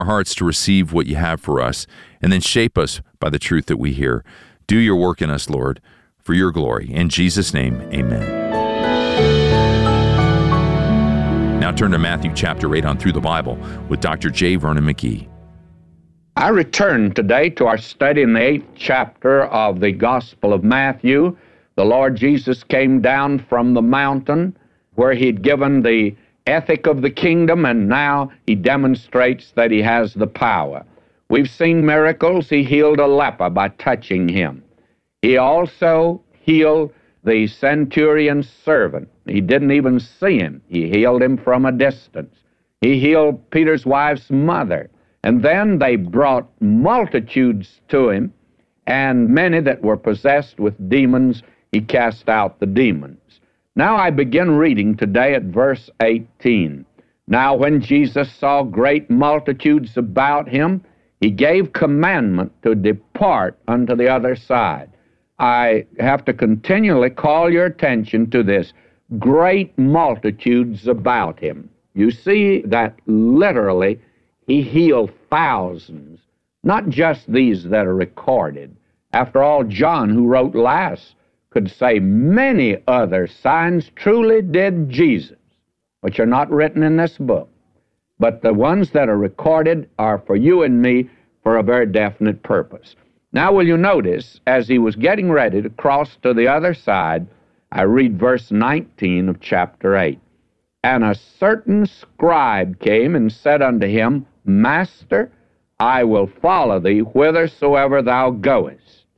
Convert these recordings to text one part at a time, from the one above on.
our hearts to receive what you have for us, and then shape us by the truth that we hear. Do your work in us, Lord, for your glory. In Jesus' name, amen. Now turn to Matthew chapter 8 on Through the Bible with Dr. J. Vernon McGee. I return today to our study in the 8th chapter of the Gospel of Matthew. The Lord Jesus came down from the mountain where he'd given the ethic of the kingdom, and now he demonstrates that he has the power. We've seen miracles. He healed a leper by touching him. He also healed the centurion's servant. He didn't even see him. He healed him from a distance. He healed Peter's wife's mother. And then they brought multitudes to him, and many that were possessed with demons, he cast out the demons. Now I begin reading today at verse 18. Now when Jesus saw great multitudes about him, he gave commandment to depart unto the other side. I have to continually call your attention to this. Great multitudes about him. You see that literally he healed thousands, not just these that are recorded. After all, John, who wrote last, could say many other signs truly did Jesus, which are not written in this book. But the ones that are recorded are for you and me for a very definite purpose. Now will you notice, as he was getting ready to cross to the other side, I read verse 19 of chapter 8. And a certain scribe came and said unto him, Master, I will follow thee whithersoever thou goest.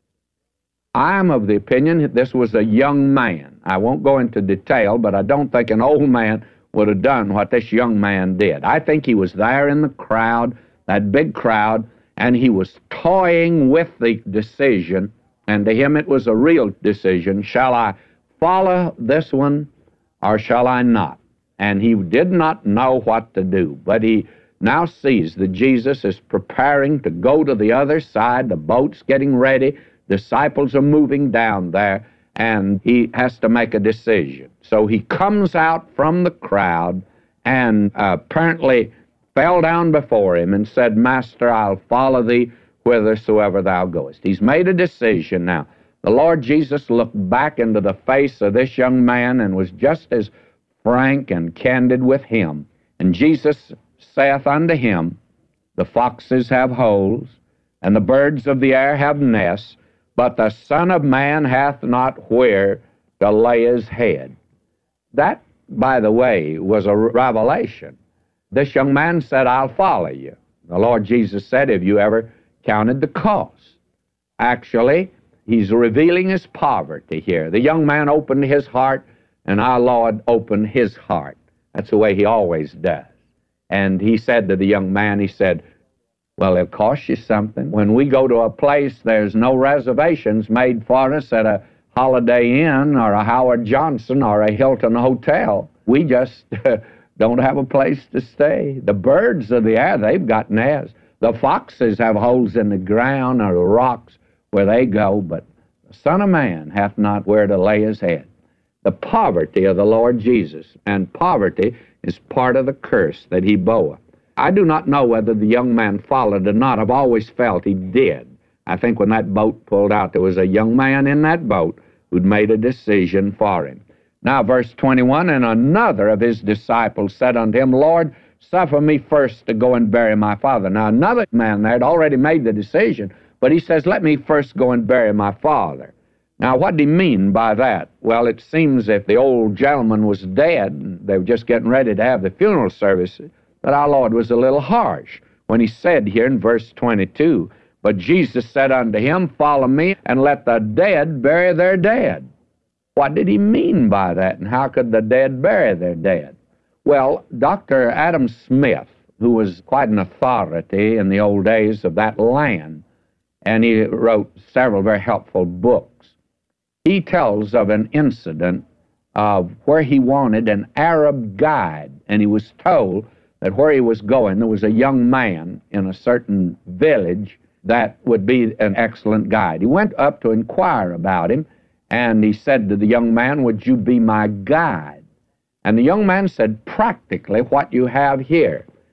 I am of the opinion that this was a young man. I won't go into detail, but I don't think an old man would have done what this young man did. I think he was there in the crowd, that big crowd, and he was toying with the decision, and to him it was a real decision. Shall I follow this one or shall I not? And he did not know what to do, but he now sees that Jesus is preparing to go to the other side. The boat's getting ready. Disciples are moving down there, and he has to make a decision. So he comes out from the crowd and apparently fell down before him and said, Master, I'll follow thee whithersoever thou goest. He's made a decision now. The Lord Jesus looked back into the face of this young man and was just as frank and candid with him. And Jesus saith unto him, The foxes have holes, and the birds of the air have nests, but the Son of Man hath not where to lay his head. That, by the way, was a revelation. This young man said, I'll follow you. The Lord Jesus said, have you ever counted the cost? Actually, he's revealing his poverty here. The young man opened his heart, and our Lord opened his heart. That's the way he always does. And he said to the young man, he said, well, it'll cost you something. When we go to a place, there's no reservations made for us at a Holiday Inn or a Howard Johnson or a Hilton hotel. We just don't have a place to stay. The birds of the air, they've got nests. The foxes have holes in the ground or the rocks where they go, but the Son of Man hath not where to lay his head. The poverty of the Lord Jesus, and poverty is part of the curse that he bore. I do not know whether the young man followed or not. I've always felt he did. I think when that boat pulled out, there was a young man in that boat who'd made a decision for him. Now, verse 21, and another of his disciples said unto him, Lord, suffer me first to go and bury my father. Now, another man there had already made the decision, but he says, let me first go and bury my father. Now, what did he mean by that? Well, it seems if the old gentleman was dead, and they were just getting ready to have the funeral service, that our Lord was a little harsh when he said here in verse 22, but Jesus said unto him, follow me, and let the dead bury their dead. What did he mean by that, and how could the dead bury their dead? Well, Dr. Adam Smith, who was quite an authority in the old days of that land, and he wrote several very helpful books, he tells of an incident of where he wanted an Arab guide, and he was told that where he was going, there was a young man in a certain village that would be an excellent guide. He went up to inquire about him, and he said to the young man, would you be my guide? And the young man said, practically what you have here.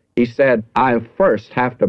he said, I first have to